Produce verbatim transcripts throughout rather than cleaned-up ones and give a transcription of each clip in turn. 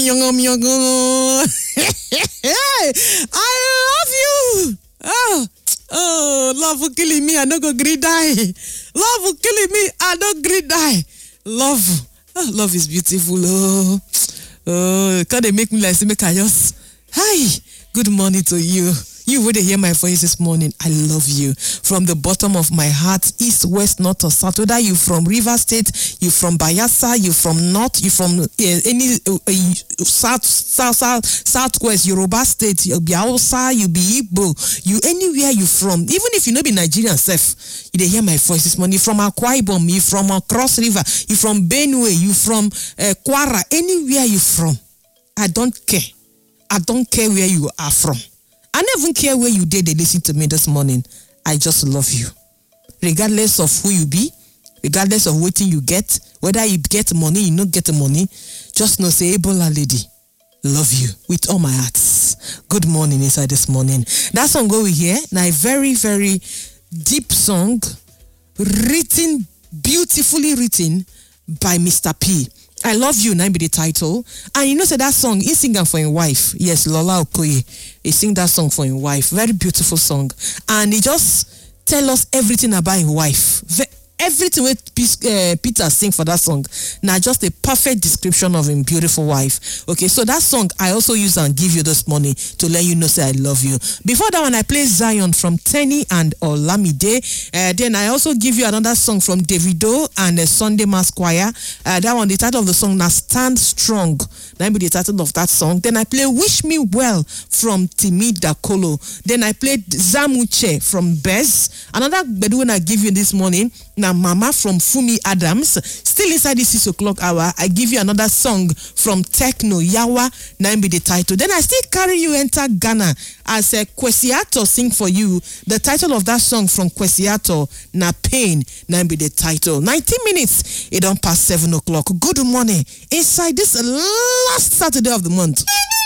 Young, young, I love you. Oh, oh, love will killing me. I don't go gree die. Love will killing me. I don't gree die. Love, oh, love is beautiful. Oh, oh, can they make me like make I just? Hi, good morning to you. You would hear my voice this morning. I love you from the bottom of my heart, east, west, north, or south. Whether you from River State, you from Bayelsa, you from north, you from uh, any uh, uh, south, south, south, southwest, Yoruba State, you be Hausa, you be Igbo, you anywhere you from. Even if you not be Nigerian, self, you dey hear my voice this morning. You from Akwa Ibom, you from uh, Cross River, you from Benue, you from uh, Kwara, anywhere you from. I don't care. I don't care where you are from. I don't even care where you did they listen to me this morning. I just love you. Regardless of who you be, regardless of what you get, whether you get money, you don't get money, just know say Ebola lady, love you with all my heart. Good morning inside this morning. That song go we hear. Now a very, very deep song, written, beautifully written by Mister P. I love you, now be the title. And you know, say that song, he sing for his wife. Yes, Lola Okoye. He sing that song for his wife. Very beautiful song. And he just tell us everything about his wife. Ve- everything with uh, Peter sing for that song. Now, just a perfect description of his beautiful wife. Okay, so that song I also use and give you this morning to let you know, say I love you. Before that one, I play Zion from Tenny and Olamide. Uh, then I also give you another song from Davido and uh, Sunday Mass Choir. Uh, that one, the title of the song, now Stand Strong. That be the title of that song. Then I play Wish Me Well from Timi Dakolo. Then I played Zamuche from Bez. Another bedu when I give you this morning, now Mama from Fumi Adams. Still inside the six o'clock hour, I give you another song from Techno Yawa. Now be the title. Then I still carry you enter Ghana as a Kwesiato sing for you. The title of that song from Kwesiato, Na Pain. Now be the title. nineteen minutes, it don't pass seven o'clock. Good morning. Inside this last Saturday of the month.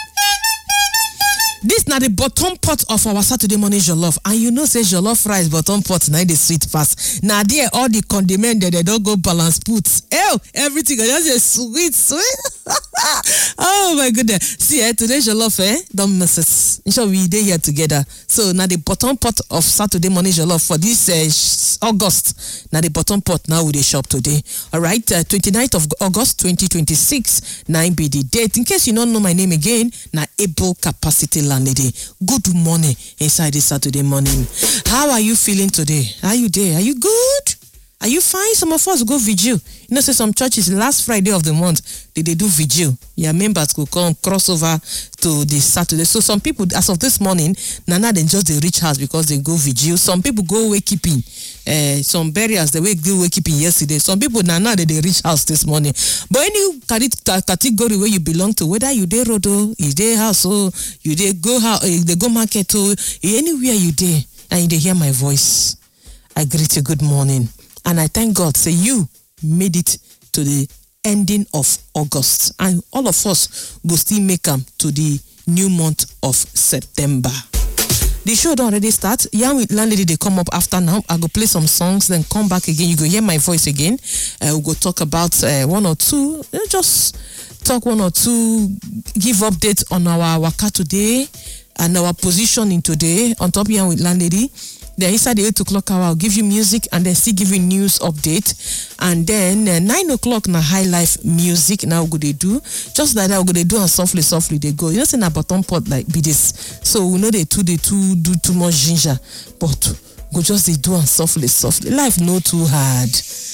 This now the bottom pot of our Saturday morning jollof, and you know say jollof rice bottom pot now the sweet pass. Now there all the condiment that they don't go balance put. Oh, everything just a sweet, sweet. Oh my goodness! See, eh, today jollof, eh? Don't miss it. Sure we day here together. So now the bottom pot of Saturday morning jollof for this uh, August. Now the bottom pot now we dey shop today. All right, uh, twenty-ninth of August twenty twenty-six. Nine be the date. In case you don't know my name again, now Able Capacity Lady. Good morning inside this Saturday morning. How are you feeling today? Are you there? Are you good? Are you fine? Some of us go vigil. You know, say some churches last Friday of the month, they, they do vigil. Your members could come cross over to the Saturday. So some people, as of this morning, Nana they just they reach house because they go vigil. Some people go wake keeping. Uh, some burials they wake do wake keeping yesterday. Some people Nana they, they reach house this morning. But any category where you belong to, whether you dey road or you dey house or you dey go house, they go market or anywhere you dey, and you dey hear my voice, I greet you good morning. And I thank God, say you made it to the ending of August. And all of us will still make them to the new month of September. The show don't already start. Young with landlady, they come up after now. I go play some songs, then come back again. You go hear my voice again. Uh, we'll go talk about uh, one or two. Just talk one or two. Give updates on our waka today and our positioning today. On top here with landlady. Then inside the eight o'clock hour, I'll give you music and then still give you news update. And then uh, nine o'clock, na high life music. Now what they do? Just like that, what they do and softly, softly they go. You know, say na bottom pot like be this. So we know they too, they too do too much ginger, but go just they do and softly, softly. Life no too hard.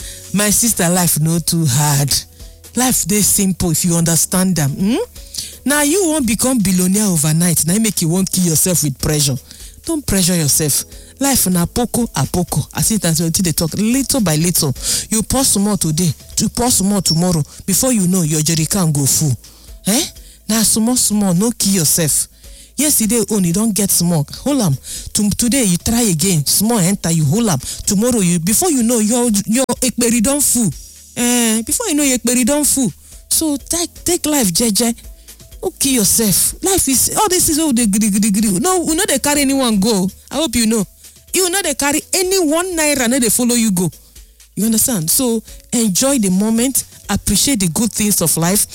My sister, life no too hard. Life they simple if you understand them. Hmm? Now you won't become billionaire overnight. Now you make you won't kill yourself with pressure. Don't pressure yourself. Life na poco a poco. As it as they talk little by little. You pour some more today, you pour some more tomorrow. Before you know, your jerry can go full. Eh? Now small, small, no kill yourself. Yesterday only don't get small. Hold am. Today you try again. Small enter you hold am. Tomorrow you before you know your your ekberi don't full. Eh? Before you know your ekberi don't full. So take take life, jeje. Okay yourself. Life is all this is all the gri gri gri. No, we know they carry anyone go. I hope you know. You know they carry any one naira and they follow you go. You understand? So enjoy the moment, appreciate the good things of life,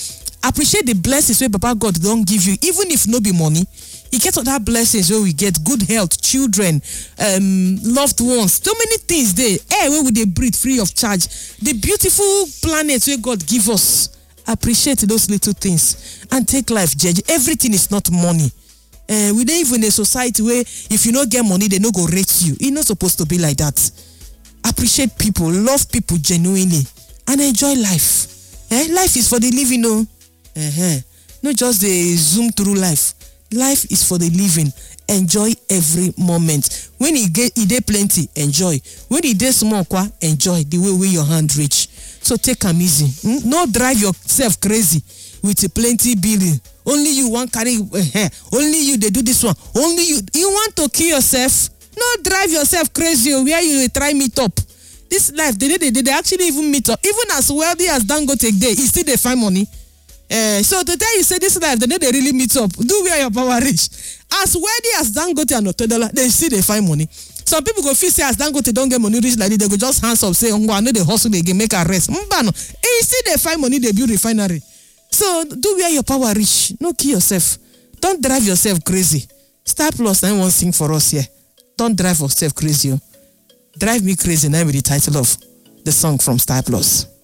Appreciate the blessings wey Papa God don give you, even if no be money. E get other blessings wey we get: good health, children, um, loved ones. So many things dey. Air wey we dey breathe free of charge. The beautiful planet wey God give us. Appreciate those little things and take life, judge. Everything is not money. Uh, we dey even in a society where if you no get money, they no go rate you. E no supposed to be like that. Appreciate people, love people genuinely, and enjoy life. Eh? Life is for the living, no. Uh-huh. Not just the zoom through life. Life is for the living. Enjoy every moment. When you get e dey plenty, enjoy. When e dey small, kwa, enjoy the way where your hand reach. So take am easy. Hmm? No drive yourself crazy with a plenty billing. Only you want carry uh, hair. Only you they do this one. Only you you want to kill yourself. No drive yourself crazy where you try meet up. This life, they, they, they, they actually even meet up. Even as wealthy as Dangote dey, he still they find money. Uh, so to tell you say this life, they know they really meet up. Do where your power reach. As wealthy as Dangote and Otedola, they still they find money. Some people go feel say as Dangote don't get money reach like this, they go just hands up say, oh, I know they hustle again, make a rest. Mbano. He still they find money, they build refinery. So do where your power reach. No kill yourself. Don't drive yourself crazy. Star Plus nine one sing for us here. Don't drive yourself crazy. Drive Me Crazy, now with the title of the song from Star Plus.